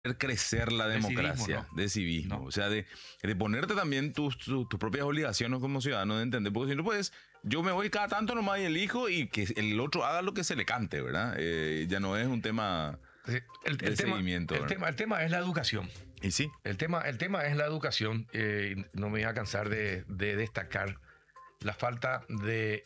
crecer la democracia, ¿no? de civismo, No. o sea, de ponerte también tus propias obligaciones como ciudadano, de entender, porque si no puedes, yo me voy cada tanto nomás y elijo y que el otro haga lo que se le cante, ¿verdad? Ya no es un tema Sí, de seguimiento. el tema es la educación. Y sí, El tema es la educación. No me voy a cansar de destacar la falta de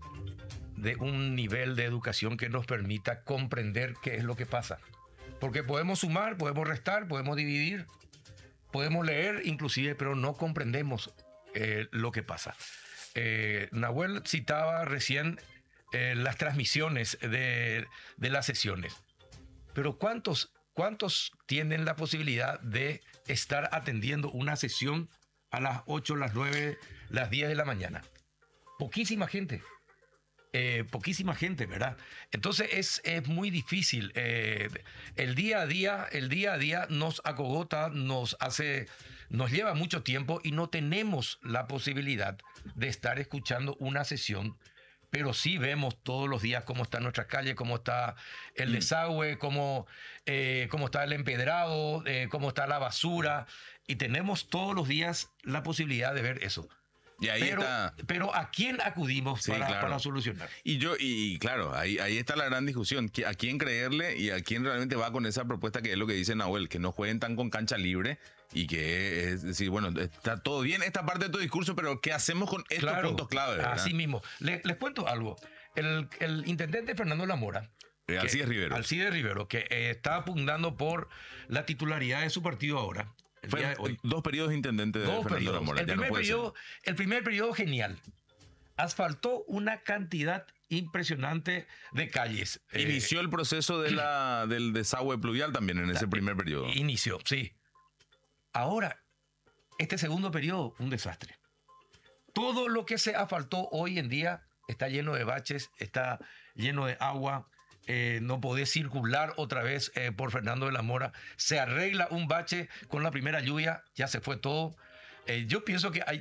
un nivel de educación que nos permita comprender qué es lo que pasa. Porque podemos sumar, podemos restar, podemos dividir, podemos leer inclusive, pero no comprendemos lo que pasa. Nahuel citaba recién las transmisiones de las sesiones. Pero ¿cuántos tienen la posibilidad de estar atendiendo una sesión a las 8, las 9, las 10 de la mañana? Poquísima gente. Poquísima gente, ¿verdad? Entonces es muy difícil. El día a día nos acogota, nos lleva mucho tiempo y no tenemos la posibilidad de estar escuchando una sesión, pero sí vemos todos los días cómo está nuestra calle, cómo está el desagüe, cómo está el empedrado, cómo está la basura, y tenemos todos los días la posibilidad de ver eso. y ahí está. Pero ¿a quién acudimos Sí, claro. para solucionar? Y claro, ahí está la gran discusión. ¿A quién creerle y a quién realmente va con esa propuesta que es lo que dice Nahuel? Que no jueguen tan con cancha libre y que es decir, bueno, está todo bien esta parte de tu discurso, pero ¿qué hacemos con estos puntos clave? ¿Verdad? Así mismo. Les cuento algo. El intendente Fernando Lamora, Alcides Rivero, que está pugnando por la titularidad de su partido ahora. Fue dos periodos intendentes de Fernando Lamora. El primer periodo genial. Asfaltó una cantidad impresionante de calles. Inició el proceso del desagüe pluvial también en ese primer periodo. Inició, sí. Ahora, este segundo periodo, un desastre. Todo lo que se asfaltó hoy en día está lleno de baches, está lleno de agua. No podés circular otra vez por Fernando de la Mora. Se arregla un bache con la primera lluvia, ya se fue todo. Yo pienso que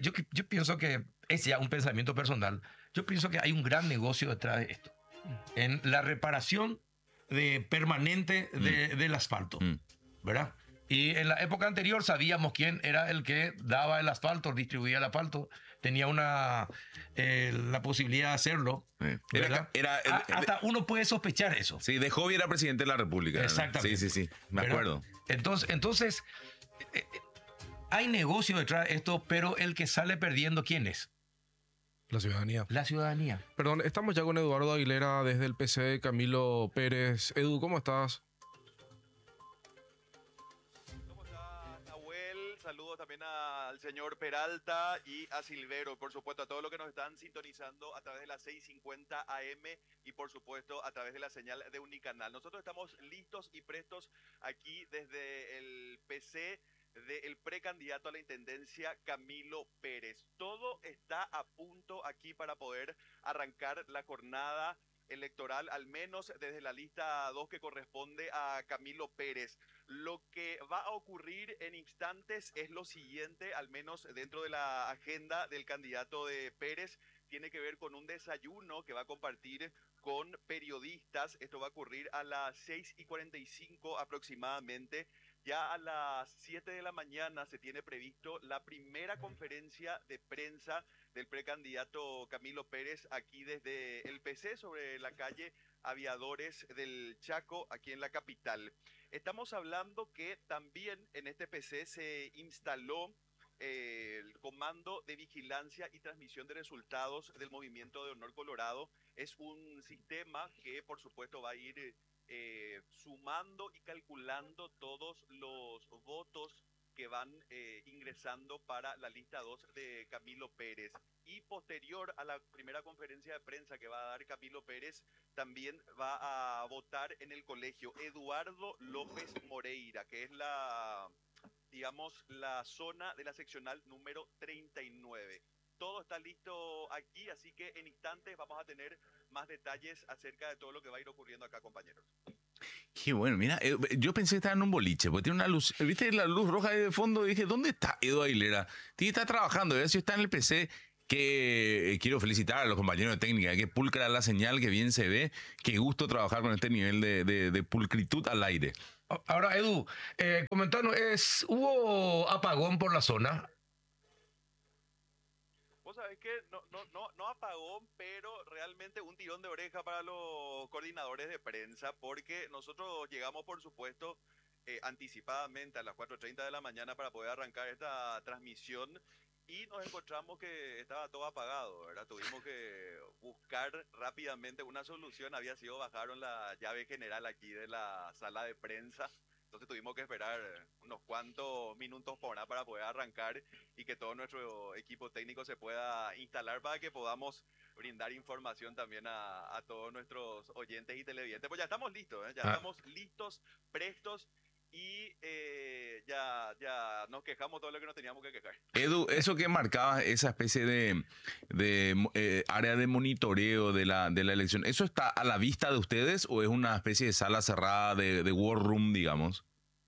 es ya un pensamiento personal. Yo pienso que hay un gran negocio detrás de esto, en la reparación permanente del asfalto, ¿verdad? Y en la época anterior sabíamos quién era el que daba el asfalto, distribuía el asfalto, tenía la posibilidad de hacerlo. Hasta uno puede sospechar eso. Sí, de Jovi era presidente de la República. Exactamente. Sí, me acuerdo. Entonces hay negocio detrás de esto, pero el que sale perdiendo, ¿quién es? La ciudadanía. La ciudadanía. Perdón, estamos ya con Eduardo Aguilera desde el PC, Camilo Pérez. Edu, ¿cómo estás? Saludos también al señor Peralta y a Silvero, por supuesto a todos los que nos están sintonizando a través de las 6:50 AM y por supuesto a través de la señal de Unicanal. Nosotros estamos listos y prestos aquí desde el PC del precandidato a la intendencia Camilo Pérez. Todo está a punto aquí para poder arrancar la jornada electoral, al menos desde la lista 2 que corresponde a Camilo Pérez. Lo que va a ocurrir en instantes es lo siguiente, al menos dentro de la agenda del candidato de Pérez, tiene que ver con un desayuno que va a compartir con periodistas. Esto va a ocurrir a las 6:45 aproximadamente. Ya a las 7 de la mañana se tiene previsto la primera conferencia de prensa del precandidato Camilo Pérez aquí desde el PC sobre la calle Aviadores del Chaco, aquí en la capital. Estamos hablando que también en este PC se instaló el Comando de Vigilancia y Transmisión de Resultados del Movimiento de Honor Colorado. Es un sistema que por supuesto va a ir sumando y calculando todos los votos que van ingresando para la lista 2 de Camilo Pérez. Y posterior a la primera conferencia de prensa que va a dar Camilo Pérez, también va a votar en el colegio Eduardo López Moreira, que es la zona de la seccional número 39. Todo está listo aquí, así que en instantes vamos a tener más detalles acerca de todo lo que va a ir ocurriendo acá, compañeros. Qué bueno, mira, yo pensé que estaba en un boliche, porque tiene una luz, ¿viste la luz roja ahí de fondo? Y dije, ¿dónde está Edu Aguilera? Está trabajando, ¿ves? Si está en el PC, que quiero felicitar a los compañeros de técnica, que pulcra la señal, que bien se ve, qué gusto trabajar con este nivel de pulcritud al aire. Ahora, Edu, comentanos, ¿hubo apagón por la zona? Vos sabés que no apagón, pero realmente un tirón de oreja para los coordinadores de prensa, porque nosotros llegamos, por supuesto, anticipadamente a las 4:30 de la mañana para poder arrancar esta transmisión y nos encontramos que estaba todo apagado, ¿verdad? Tuvimos que buscar rápidamente una solución, había sido bajaron la llave general aquí de la sala de prensa. Entonces tuvimos que esperar unos cuantos minutos por hora para poder arrancar y que todo nuestro equipo técnico se pueda instalar para que podamos brindar información también a todos nuestros oyentes y televidentes. Pues ya estamos listos, ¿eh? Ya estamos listos, prestos y ya nos quejamos todo lo que nos teníamos que quejar. Edu, eso que marcaba esa especie de área de monitoreo de la elección, ¿eso está a la vista de ustedes o es una especie de sala cerrada de war room, digamos?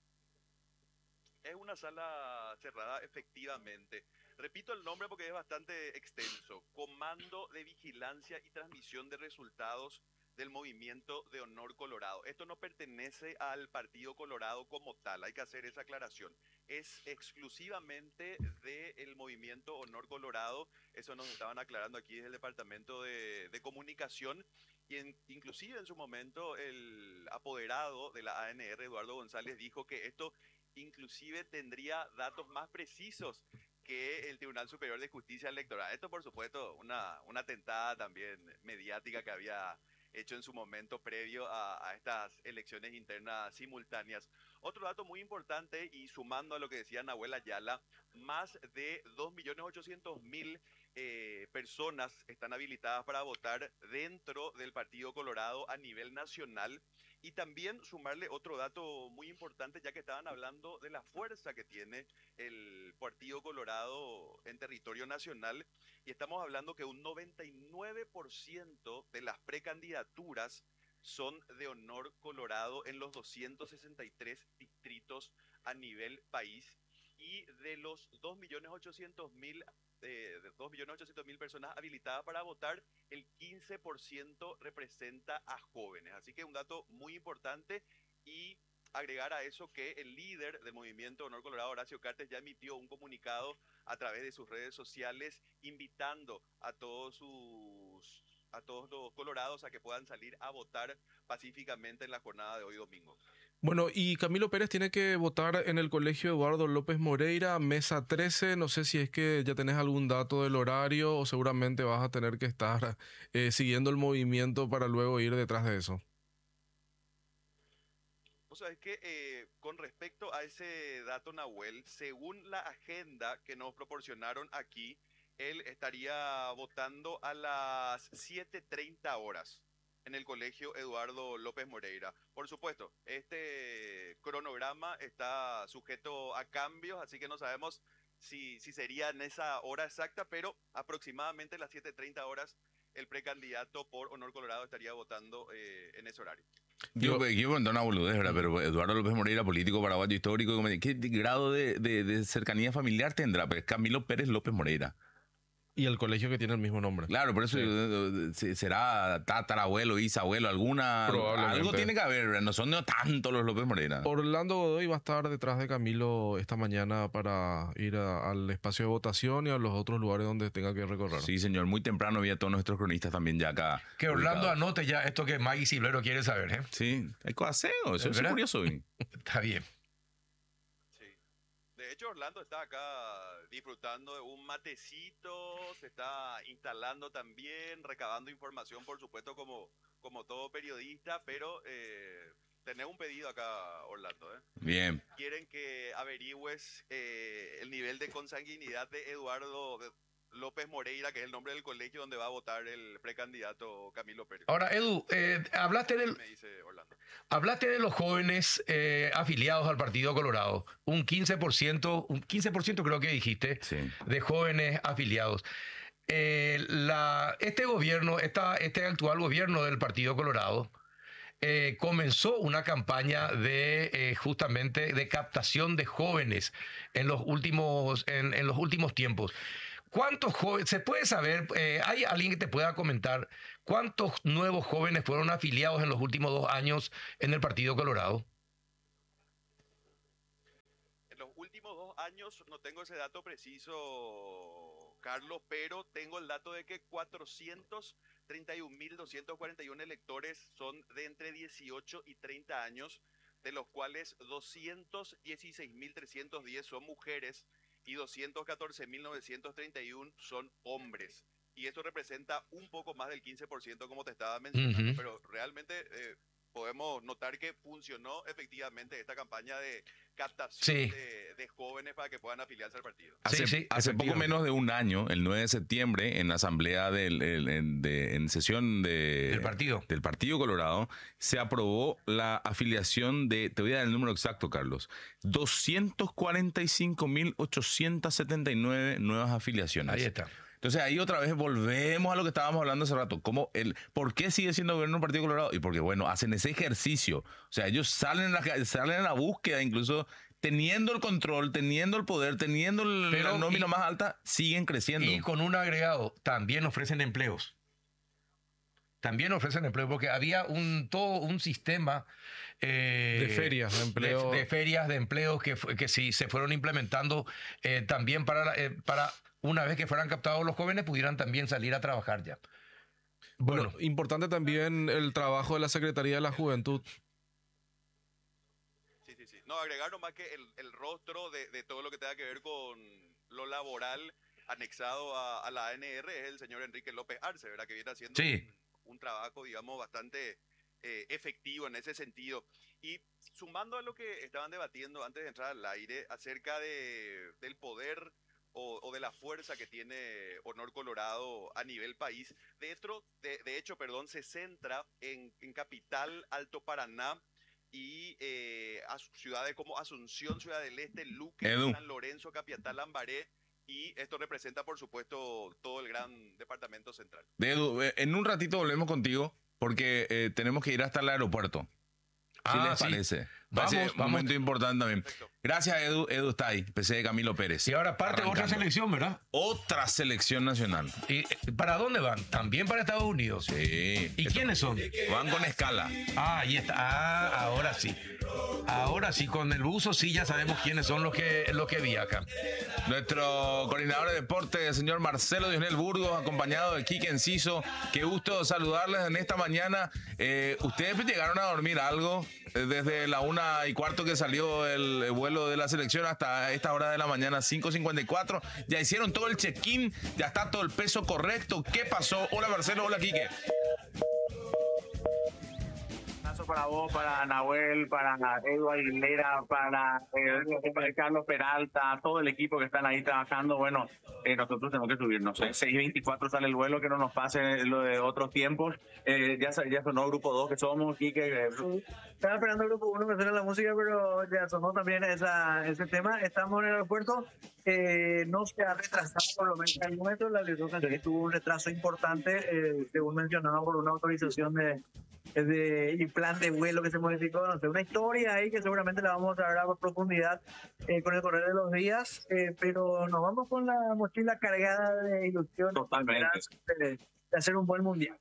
Es una sala cerrada, efectivamente. Repito el nombre porque es bastante extenso. Comando de Vigilancia y Transmisión de Resultados del Movimiento de Honor Colorado. Esto no pertenece al Partido Colorado como tal, hay que hacer esa aclaración. Es exclusivamente del Movimiento Honor Colorado, eso nos estaban aclarando aquí desde el Departamento de Comunicación, y inclusive en su momento el apoderado de la ANR, Eduardo González, dijo que esto inclusive tendría datos más precisos que el Tribunal Superior de Justicia Electoral. Esto, por supuesto, una tentada también mediática que había hecho en su momento previo a estas elecciones internas simultáneas. Otro dato muy importante, y sumando a lo que decía Nahuel Ayala, más de 2.800.000 personas están habilitadas para votar dentro del Partido Colorado a nivel nacional. Y también sumarle otro dato muy importante, ya que estaban hablando de la fuerza que tiene el Partido Colorado en territorio nacional, y estamos hablando que un 99% de las precandidaturas son de Honor Colorado en los 263 distritos a nivel país, y de los 2.800.000 de 2.800.000 personas habilitadas para votar, el 15% representa a jóvenes. Así que un dato muy importante, y agregar a eso que el líder del Movimiento Honor Colorado, Horacio Cartes, ya emitió un comunicado a través de sus redes sociales invitando a todos los colorados a que puedan salir a votar pacíficamente en la jornada de hoy domingo. Bueno, y Camilo Pérez tiene que votar en el Colegio Eduardo López Moreira, mesa 13. No sé si es que ya tenés algún dato del horario o seguramente vas a tener que estar siguiendo el movimiento para luego ir detrás de eso. O sea, es que con respecto a ese dato, Nahuel, según la agenda que nos proporcionaron aquí, él estaría votando a las 7:30 horas en el Colegio Eduardo López Moreira. Por supuesto, este cronograma está sujeto a cambios, así que no sabemos si sería en esa hora exacta, pero aproximadamente las 7:30 horas el precandidato por Honor Colorado estaría votando en ese horario. Yo preguntar una boludez, ¿verdad? Pero Eduardo López Moreira, político paraguayo histórico, ¿qué grado de cercanía familiar tendrá? Pues Camilo Pérez López Moreira. Y el colegio que tiene el mismo nombre. Claro, por eso será tatarabuelo, bisabuelo, algo tiene que haber, ¿verdad? No son tanto los López Moreira. Orlando Godoy va a estar detrás de Camilo esta mañana para ir al espacio de votación y a los otros lugares donde tenga que recorrer. Sí, señor, muy temprano vi a todos nuestros cronistas también ya acá. Que Orlando anote ya esto que Maggie Ciblero quiere saber, ¿eh? Sí, hay cosas, eso es curioso. Está bien. De hecho, Orlando está acá disfrutando de un matecito, se está instalando también, recabando información, por supuesto, como todo periodista, pero tenés un pedido acá, Orlando. Bien. Quieren que averigües el nivel de consanguinidad de Eduardo López Moreira, que es el nombre del colegio donde va a votar el precandidato Camilo Pérez. Ahora, Edu, hablaste de los jóvenes afiliados al Partido Colorado. Un 15% creo que dijiste, sí, de jóvenes afiliados. Este gobierno, este actual gobierno del Partido Colorado, comenzó una campaña justamente de captación de jóvenes en los últimos tiempos. ¿Cuántos jóvenes, se puede saber, hay alguien que te pueda comentar cuántos nuevos jóvenes fueron afiliados en los últimos 2 años en el Partido Colorado? En los últimos 2 años, no tengo ese dato preciso, Carlos, pero tengo el dato de que 431.241 electores son de entre 18 y 30 años, de los cuales 216.310 son mujeres y 214.931 son hombres. Y esto representa un poco más del 15%, como te estaba mencionando, Ujú. pero realmente podemos notar que funcionó efectivamente esta campaña de captación Sí, de jóvenes para que puedan afiliarse al partido. sí, sí, Hace poco efectivamente. menos de un año, el 9 de septiembre, en la asamblea en sesión Del partido. Colorado, se aprobó la afiliación de, te voy a dar el número exacto, Carlos, 245.879 nuevas afiliaciones. Ahí está. Entonces ahí otra vez volvemos a lo que estábamos hablando hace rato. ¿Por qué sigue siendo gobierno el Partido Colorado? Y porque, bueno, hacen ese ejercicio. O sea, ellos salen en la búsqueda, incluso teniendo el control, teniendo el poder, teniendo Pero la nómina más alta, siguen creciendo. Y con un agregado, también ofrecen empleos. También ofrecen empleos, porque había todo un sistema De ferias de empleo. de ferias de empleo que sí se fueron implementando también para una vez que fueran captados los jóvenes pudieran también salir a trabajar ya. Bueno, importante también el trabajo de la Secretaría de la Juventud. Sí, sí, sí. No, agregar nomás que el rostro de todo lo que tenga que ver con lo laboral anexado a la ANR es el señor Enrique López Arce, ¿verdad? Que viene haciendo Sí. un trabajo, digamos, bastante efectivo en ese sentido. Y sumando a lo que estaban debatiendo antes de entrar al aire acerca del poder o de la fuerza que tiene Honor Colorado a nivel país, de hecho, perdón, se centra en Capital, Alto Paraná y ciudades como Asunción, Ciudad del Este, Luque, Edu. San Lorenzo, Capiatá, Lambaré, y esto representa, por supuesto, todo el gran departamento central. Edu, en un ratito volvemos contigo porque tenemos que ir hasta el aeropuerto. ¿Sí les Sí. parece? Vamos, Parece un vamos. momento importante también. Perfecto. Gracias, Edu. Edu está ahí, PC de Camilo Pérez. Y ahora parte otra Arrancando. selección, ¿verdad? Otra selección nacional. ¿Y para dónde van? También para Estados Unidos. Sí. ¿Y quiénes son? Van con escala. Ahí está. Ahora sí. Ahora sí, con el uso sí ya sabemos quiénes son los que vi acá. Nuestro coordinador de deporte, el señor Marcelo Dionel Burgos, acompañado de Quique Enciso. Qué gusto saludarles en esta mañana. ¿Ustedes llegaron a dormir algo desde la 1:15 que salió el vuelo de la selección hasta esta hora de la mañana, 5:54? Ya hicieron todo el check-in, ya está todo el peso correcto. ¿Qué pasó? Hola Marcelo, hola Quique. Para vos, para Nahuel, para Edu Aguilera, para Carlos Peralta, todo el equipo que están ahí trabajando. Bueno, nosotros tenemos que subirnos. 6:24 sale el vuelo, que no nos pase lo de otros tiempos. Ya sonó Grupo 2 que somos, y que estaba esperando el Grupo 1 que suena la música, pero ya sonó también ese tema. Estamos en el aeropuerto. No se ha retrasado por lo menos en el momento. La aviación tuvo un retraso importante, según mencionaba, por una autorización y plan de vuelo que se modificó, no sé, una historia ahí que seguramente la vamos a ver a profundidad con el correr de los días, pero nos vamos con la mochila cargada de ilusión. Totalmente. De hacer un buen mundial.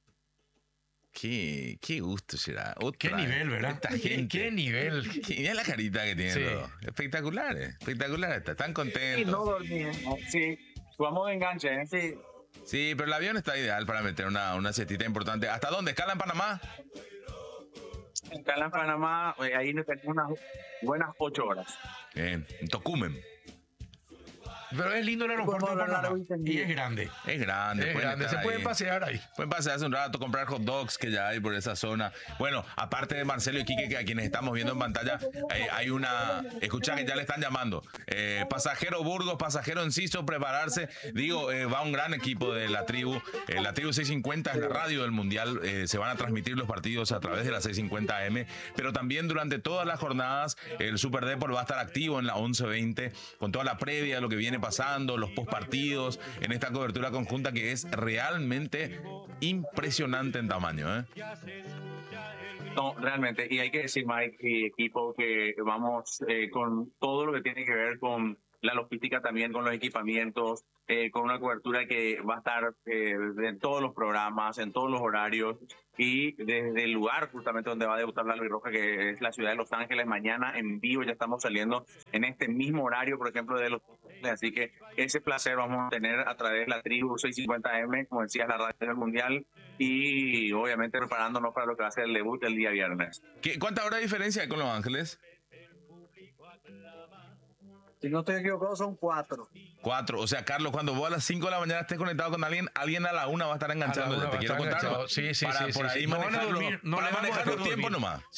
Qué gusto será. Qué nivel, ¿verdad? Qué nivel. Mira la carita que tienen Sí. todos. Espectacular, espectacular. Están contentos. Y no dormí, sí, jugamos de enganche, sí. Sí, pero el avión está ideal para meter una siestita importante. ¿Hasta dónde? ¿Escala en Panamá? Escala en Panamá, ahí nos tenemos unas buenas 8 horas. En Tocumen. Pero es lindo el aeropuerto de Panamá. Y es grande. Es grande. Es pueden grande. estar Se pueden ahí. pasear ahí. Pueden pasearse un rato, comprar hot dogs que ya hay por esa zona. Bueno, aparte de Marcelo y Quique, que a quienes estamos viendo en pantalla, hay una... Escucha que ya le están llamando. Pasajero Burgos, pasajero Enciso, prepararse. Digo, va un gran equipo de la tribu. La tribu 650 es la radio del Mundial. Se van a transmitir los partidos a través de la 650 AM. Pero también durante todas las jornadas, el Super Deport va a estar activo en la 11:20 con toda la previa de lo que viene pasando, los postpartidos, en esta cobertura conjunta que es realmente impresionante en tamaño, ¿eh? No, realmente, y hay que decir, Mike y equipo, que vamos con todo lo que tiene que ver con la logística también con los equipamientos, con una cobertura que va a estar en todos los programas, en todos los horarios, y desde el lugar justamente donde va a debutar la Albirroja, que es la ciudad de Los Ángeles, mañana en vivo ya estamos saliendo en este mismo horario, por ejemplo, de Los Ángeles, así que ese placer vamos a tener a través de la tribu 650M, como decías, la radio del Mundial, y obviamente preparándonos para lo que va a ser el debut el día viernes. ¿Cuánta hora de diferencia hay con Los Ángeles? Si no estoy equivocado, son 4. 4. O sea, Carlos, cuando vos a las 5 de la mañana estés conectado con alguien a la 1 va a estar enganchando. Te quiero contar. Sí, Para por ahí no van a manejar, dormir, no para le vamos a manejar hacer los tiempos dormir. nomás.